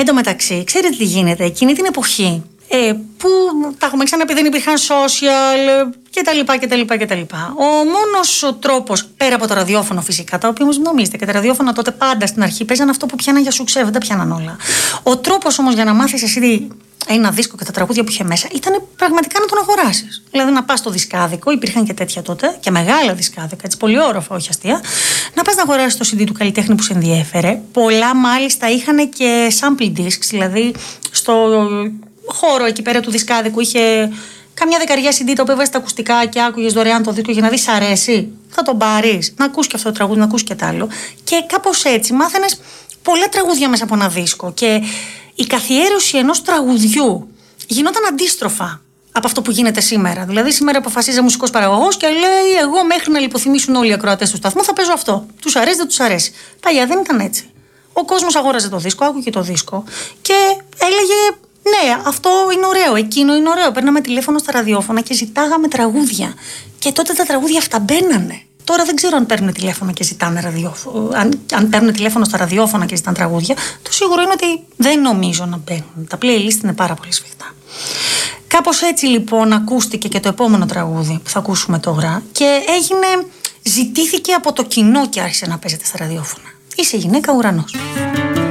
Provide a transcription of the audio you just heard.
Εν τω μεταξύ, ξέρετε τι γίνεται, εκείνη την εποχή που τα έχουμε ξαναπεί, δεν υπήρχαν social κτλ. Ο μόνος τρόπος, πέρα από το ραδιόφωνο φυσικά, τα οποία όμως νομίζετε και τα ραδιόφωνα τότε πάντα στην αρχή παίζαν αυτό που πιάναν για σουξέ, δεν τα πιάναν όλα. Ο τρόπος όμως για να μάθεις εσύ ένα δίσκο και τα τραγούδια που είχε μέσα ήταν πραγματικά να τον αγοράσεις. Δηλαδή να πας στο δισκάδικο, υπήρχαν και τέτοια τότε, και μεγάλα δισκάδικα, έτσι πολύ όροφα, όχι αστεία. Να πας να αγοράσεις το CD του καλλιτέχνη που σε ενδιέφερε. Πολλά μάλιστα είχαν και sample discs, δηλαδή στο χώρο εκεί πέρα του δισκάδικου είχε καμιά δεκαριά CD τα οποία βάζεις τα ακουστικά και άκουγες δωρεάν το δίσκο για να δεις αρέσει. Θα τον πάρεις, να ακούς και αυτό το τραγούδι, να ακούς και τ' άλλο. Και κάπως έτσι μάθαινες πολλά τραγούδια μέσα από ένα δίσκο. Και η καθιέρωση ενός τραγουδιού γινόταν αντίστροφα από αυτό που γίνεται σήμερα. Δηλαδή, σήμερα αποφασίζει ένα μουσικός παραγωγός και λέει: εγώ μέχρι να λιποθυμήσουν όλοι οι ακροατές του σταθμού θα παίζω αυτό. Τους αρέσει, δεν τους αρέσει. Παλιά δεν ήταν έτσι. Ο κόσμος αγόραζε το δίσκο, άκουγε το δίσκο και έλεγε: ναι, αυτό είναι ωραίο, εκείνο είναι ωραίο. Παίρναμε τηλέφωνο στα ραδιόφωνα και ζητάγαμε τραγούδια. Και τότε τα τραγούδια αυτά μπαίνανε. Τώρα δεν ξέρω αν παίρνουν τηλέφωνο και ζητάνε ραδιόφωνο. Αν παίρνουν τηλέφωνο στα ραδιόφωνα και ζητάνε τραγούδια, το σίγουρο είναι ότι δεν νομίζω να μπαίνουν. Τα playlist είναι πάρα πολύ σφιχτά. Κάπως έτσι λοιπόν ακούστηκε και το επόμενο τραγούδι που θα ακούσουμε τώρα και ζητήθηκε από το κοινό και άρχισε να παίζεται στα ραδιόφωνα. Είσαι γυναίκα ουρανός.